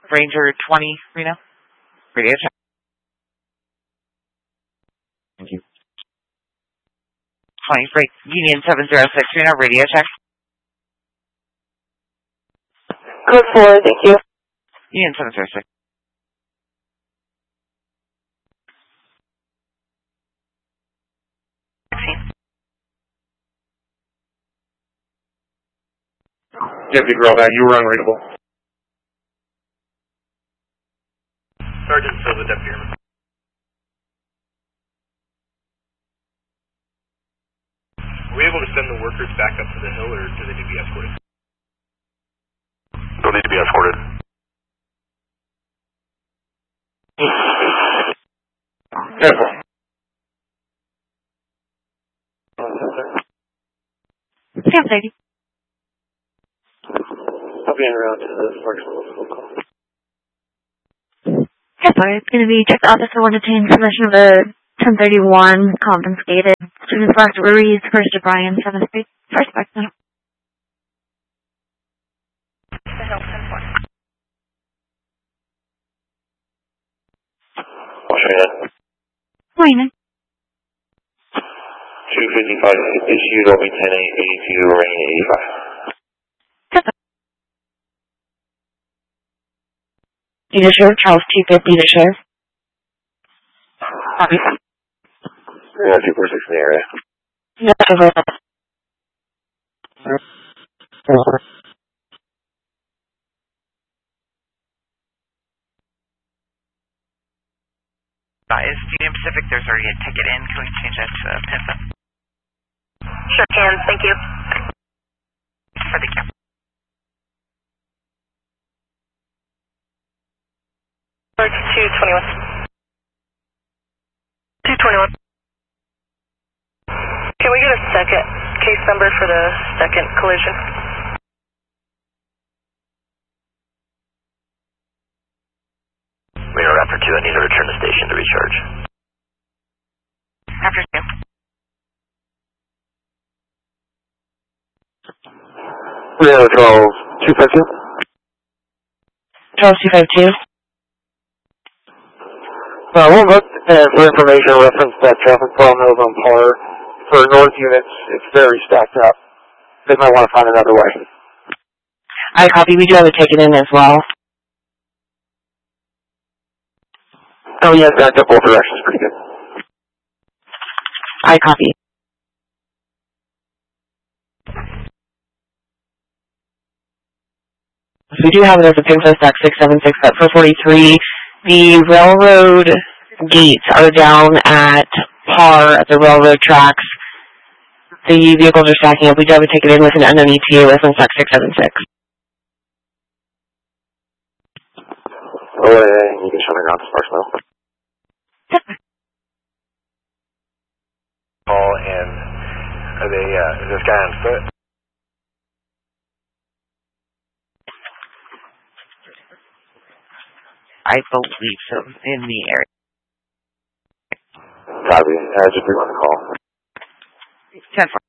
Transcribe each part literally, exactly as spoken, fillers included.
Ranger twenty, Reno. Radio check. Thank you. twenty, break. Union seven zero six, Reno. Radio check. Code four, thank you. Union seven zero six. Deputy Girl, that you were unreadable. Sergeant Silva, Deputy Airman. Are we able to send the workers back up to the hill, or do they need to be escorted? They'll need to be escorted. Careful. Stand lady. I'll be en route to the Sparks call. Sorry, it's going to be check officer one detained possession of a ten thirty-one confiscated. Students last Ruiz, first O'Brien, seventh Street, first back now. The Hill, ten four. I'll show you that. Morning. two fifty-five issued, will be ten eight eighty-two, rain eighty-five. Unit Sheriff Charles two fifty to Sheriff. Yeah, two four six in the area. Yeah, over. Uh, is Union Pacific, there's already a ticket in. Can we change that to a P I N F? Sure can, thank you. For the camp. two twenty-one. two twenty-one. Can we get a second case number for the second collision? We are after two. I need to return to station to recharge. After two. We have Charles two five two. Charles two five two. Uh, we'll look uh, for information reference that traffic problem that was on par. For north units, it's very stacked up. They might want to find another way. I copy. We do have a ticket in as well. Oh, yeah, it's stacked up both directions pretty good. I copy. So we do have it as a pin code stack six seven six at four forty-three. The railroad gates are down at par at the railroad tracks. The vehicles are stacking up. We do have a ticket in with an N M E T with stack six seven six. Oh, yeah, you can show me around to Sparks now. Call and are they, uh, is this guy on foot? I believe so, in the area. Copy. Uh, just rerun the call. ten four.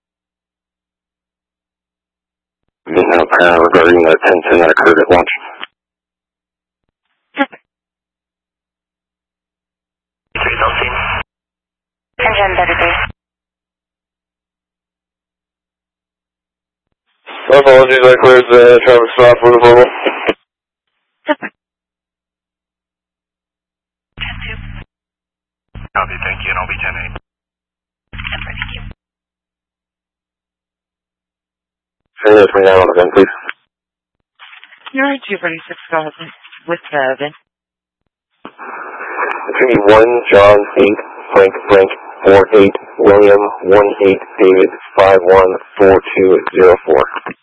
We have uh, regarding the ten ten that occurred at launch. Engine thirty-three. Apologies, I cleared the traffic stop for the verbal. Copy, thank you, and I'll be ten eight. Thank you. Say this me now on the gun, please. You're right, two forty-six, go ahead with the uh, VIN. It's going to be one John eight Frank Frank four eight William one eight David five one four two zero four.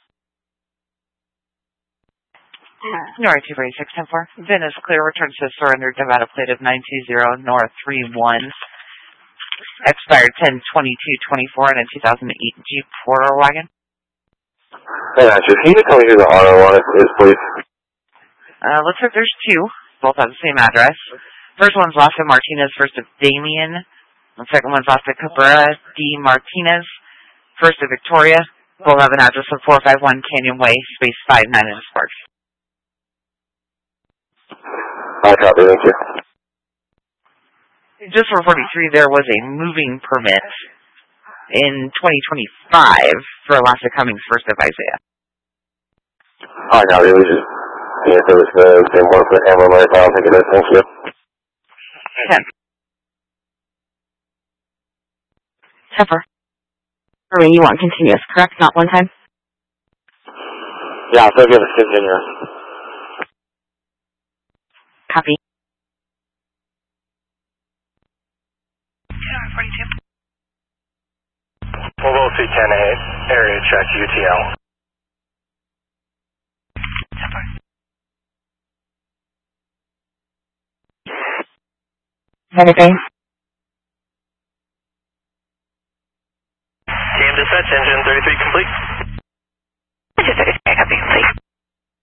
North two forty-six, ten four. VIN is clear. Return to surrender. Nevada plate of nine two zero North three one. Expired ten twenty-two twenty-four in a two thousand eight Jeep four-door wagon. Hey, Asher, can you tell me who the auto on it is, please? Uh, looks like there's two. Both have the same address. First one's last of Martinez, first of Damien. The second one's last of Cabrera D. Martinez, first of Victoria. Both have an address of four five one Canyon Way, space five nine in Sparks. I copy, thank you. Just for forty-three, there was a moving permit in twenty twenty-five for Alaska Cummings First of Isaiah. I copy, we just see if it was the same one for Hammer Light, I don't think it is, thank you. ten. Temper. Or you want continuous, correct? Not one time? Yeah, so give us continuous. Copy. Volvo C ten A, area check U T L. Anything?